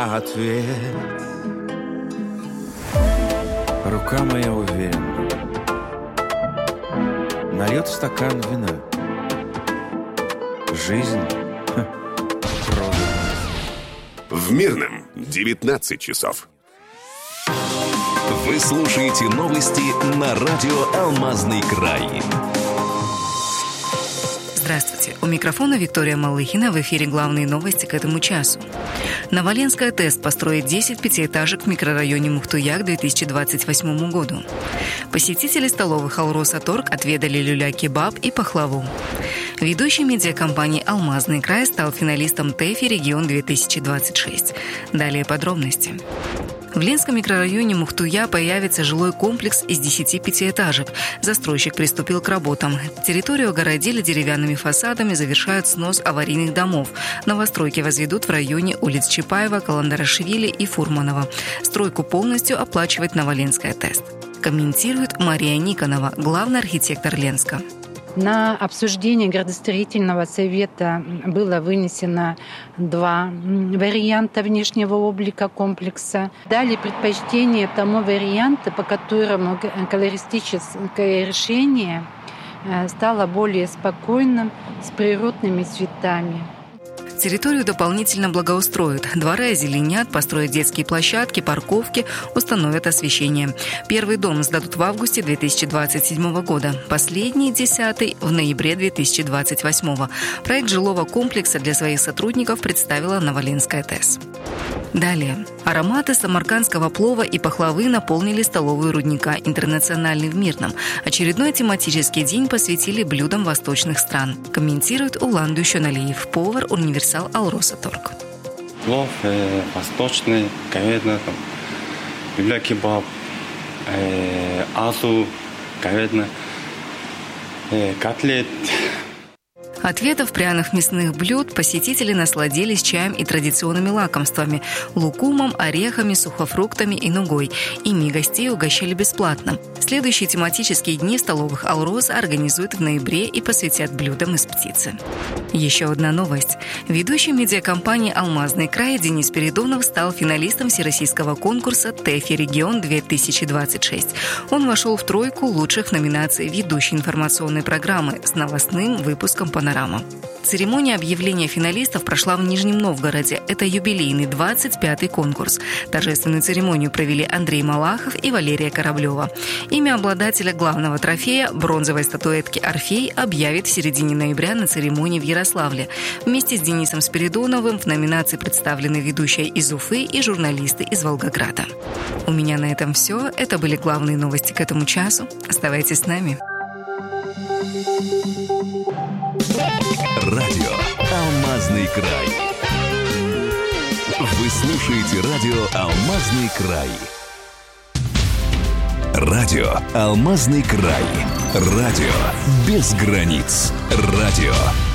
ответ. Рука моя уверенно нальет в стакан вина. Жизнь прожита. В Мирном 19 часов. Вы слушаете новости на радио «Алмазный край». Здравствуйте. У микрофона Виктория Малыхина. В эфире главные новости к этому часу. Новоленская ТЭС построит 10 пятиэтажек в микрорайоне Мухтуя к 2028 году. Посетители столовых «Алроса-Торг» отведали люля-кебаб и пахлаву. Ведущий медиакомпании «Алмазный край» стал финалистом ТЭФИ «Регион-2026». Далее подробности. В Ленском микрорайоне Мухтуя появится жилой комплекс из 10 пятиэтажек. Застройщик приступил к работам. Территорию огородили деревянными фасадами, завершают снос аварийных домов. Новостройки возведут в районе улиц Чапаева, Каландарашвили и Фурманова. Стройку полностью оплачивает Новоленская ТЭС. Комментирует Мария Никонова, главный архитектор Ленска. На обсуждение градостроительного совета было вынесено 2 варианта внешнего облика комплекса. Дали предпочтение тому варианту, по которому колористическое решение стало более спокойным, с природными цветами. Территорию дополнительно благоустроят. Дворы озеленят, построят детские площадки, парковки, установят освещение. Первый дом сдадут в августе 2027 года. Последний, 10-й, в ноябре 2028. Проект жилого комплекса для своих сотрудников представила Новоленская ТЭС. Далее. Ароматы самаркандского плова и пахлавы наполнили столовую рудника «Интернациональный» в Мирном. Очередной тематический день посвятили блюдам восточных стран. Комментирует Улан Дущоналиев, повар «Универсал Алроса-Торг». Плов восточный, говядина, люля-кебаб, азу, говядина, котлет. Ответов пряных мясных блюд посетители насладились чаем и традиционными лакомствами – лукумом, орехами, сухофруктами и нугой. Ими гостей угощали бесплатно. Следующие тематические дни в столовых «Алроса» организуют в ноябре и посвятят блюдам из птицы. Еще одна новость. Ведущий медиакомпании «Алмазный край» Денис Передонов стал финалистом всероссийского конкурса ТЭФИ «Регион-2026». Он вошел в тройку лучших номинаций ведущей информационной программы с новостным выпуском «Панорама». Церемония объявления финалистов прошла в Нижнем Новгороде. Это юбилейный 25-й конкурс. Торжественную церемонию провели Андрей Малахов и Валерия Кораблева. Имя обладателя главного трофея, бронзовой статуэтки «Орфей», объявит в середине ноября на церемонии в Ярославле. Вместе с Денисом Спиридоновым в номинации представлены ведущая из Уфы и журналисты из Волгограда. У меня на этом все. Это были главные новости к этому часу. Оставайтесь с нами. Радио «Алмазный край». Вы слушаете радио «Алмазный край». Радио «Алмазный край». Радио без границ. Радио